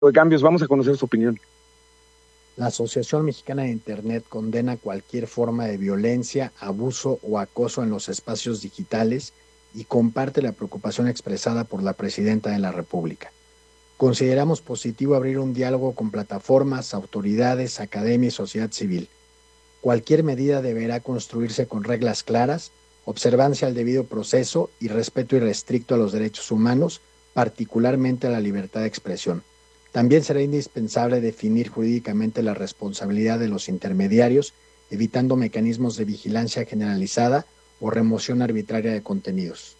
de cambios. Vamos a conocer su opinión. La Asociación Mexicana de Internet condena cualquier forma de violencia, abuso o acoso en los espacios digitales y comparte la preocupación expresada por la Presidenta de la República. Consideramos positivo abrir un diálogo con plataformas, autoridades, academia y sociedad civil. Cualquier medida deberá construirse con reglas claras, observancia al debido proceso y respeto irrestricto a los derechos humanos, particularmente a la libertad de expresión. También será indispensable definir jurídicamente la responsabilidad de los intermediarios, evitando mecanismos de vigilancia generalizada o remoción arbitraria de contenidos.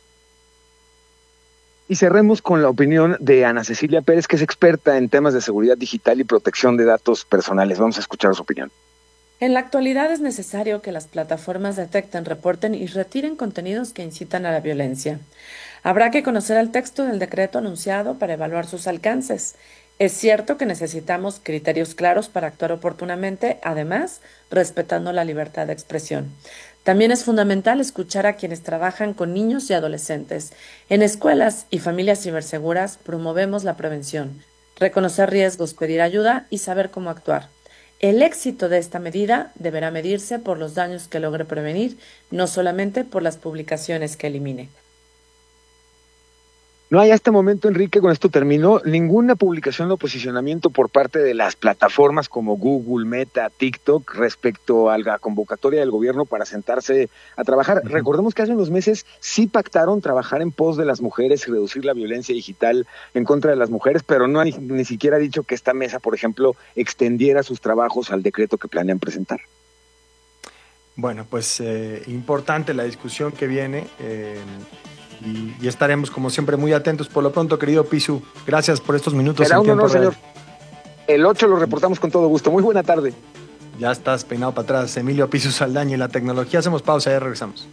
Y cerremos con la opinión de Ana Cecilia Pérez, que es experta en temas de seguridad digital y protección de datos personales. Vamos a escuchar su opinión. En la actualidad es necesario que las plataformas detecten, reporten y retiren contenidos que incitan a la violencia. Habrá que conocer el texto del decreto anunciado para evaluar sus alcances. Es cierto que necesitamos criterios claros para actuar oportunamente, además, respetando la libertad de expresión. También es fundamental escuchar a quienes trabajan con niños y adolescentes. En escuelas y familias ciberseguras promovemos la prevención, reconocer riesgos, pedir ayuda y saber cómo actuar. El éxito de esta medida deberá medirse por los daños que logre prevenir, no solamente por las publicaciones que elimine. No hay hasta este momento, Enrique, con esto termino, ninguna publicación o posicionamiento por parte de las plataformas como Google, Meta, TikTok respecto a la convocatoria del gobierno para sentarse a trabajar. Recordemos que hace unos meses sí pactaron trabajar en pos de las mujeres y reducir la violencia digital en contra de las mujeres, pero no ni siquiera ha dicho que esta mesa, por ejemplo, extendiera sus trabajos al decreto que planean presentar. Bueno, pues importante la discusión que viene. Y estaremos, como siempre, muy atentos. Por lo pronto, querido Pisu, gracias por estos minutos. Será un honor, señor. El 8 lo reportamos con todo gusto. Muy buena tarde. Ya estás peinado para atrás, Emilio Pisu Saldaña y la tecnología. Hacemos pausa y regresamos.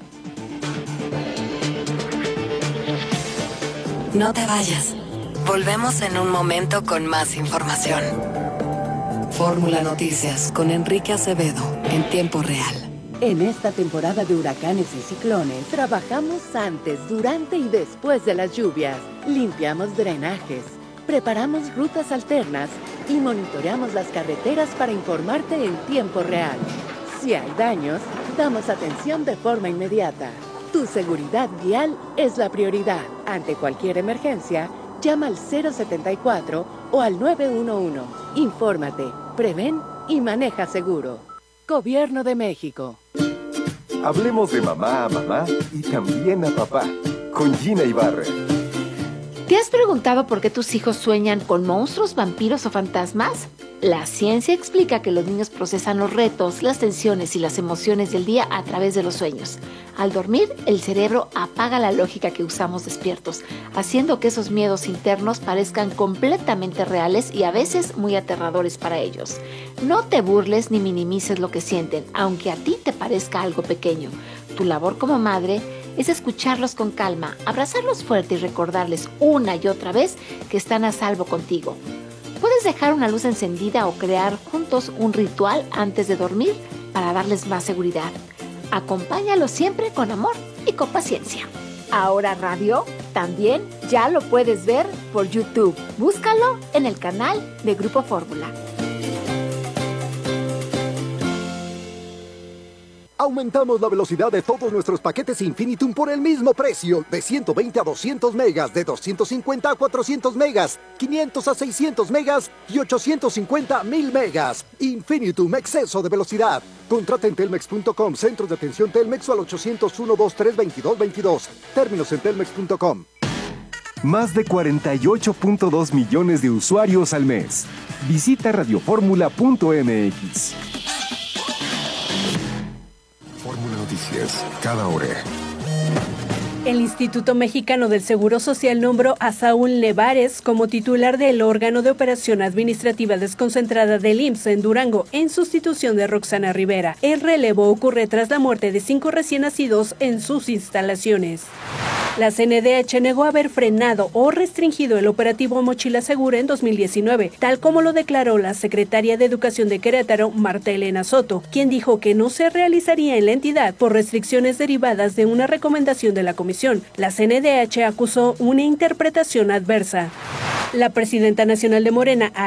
No te vayas. Volvemos en un momento con más información. Fórmula Noticias con Enrique Acevedo en tiempo real. En esta temporada de huracanes y ciclones, trabajamos antes, durante y después de las lluvias. Limpiamos drenajes, preparamos rutas alternas y monitoreamos las carreteras para informarte en tiempo real. Si hay daños, damos atención de forma inmediata. Tu seguridad vial es la prioridad. Ante cualquier emergencia, llama al 074 o al 911. Infórmate, prevén y maneja seguro. Gobierno de México. Hablemos de mamá a mamá y también a papá, con Gina Ibarra. ¿Te has preguntado por qué tus hijos sueñan con monstruos, vampiros o fantasmas? La ciencia explica que los niños procesan los retos, las tensiones y las emociones del día a través de los sueños. Al dormir, el cerebro apaga la lógica que usamos despiertos, haciendo que esos miedos internos parezcan completamente reales y a veces muy aterradores para ellos. No te burles ni minimices lo que sienten, aunque a ti te parezca algo pequeño. Tu labor como madre es escucharlos con calma, abrazarlos fuerte y recordarles una y otra vez que están a salvo contigo. Puedes dejar una luz encendida o crear juntos un ritual antes de dormir para darles más seguridad. Acompáñalos siempre con amor y con paciencia. Ahora Radio también ya lo puedes ver por YouTube. Búscalo en el canal de Grupo Fórmula. Aumentamos la velocidad de todos nuestros paquetes Infinitum por el mismo precio, de 120 a 200 megas, de 250 a 400 megas, 500 a 600 megas y 850 a 1000 megas. Infinitum, exceso de velocidad. Contrata en telmex.com, centros de atención Telmex o al 801-2322-22. Términos en telmex.com. Más de 48.2 millones de usuarios al mes. Visita radioformula.mx. Fórmula Noticias, cada hora. El Instituto Mexicano del Seguro Social nombró a Saúl Nevares como titular del órgano de operación administrativa desconcentrada del IMSS en Durango, en sustitución de Roxana Rivera. El relevo ocurre tras la muerte de 5 recién nacidos en sus instalaciones. La CNDH negó haber frenado o restringido el operativo Mochila Segura en 2019, tal como lo declaró la secretaria de Educación de Querétaro, Marta Elena Soto, quien dijo que no se realizaría en la entidad por restricciones derivadas de una recomendación de la comisión. La CNDH acusó una interpretación adversa. La presidenta nacional de Morena,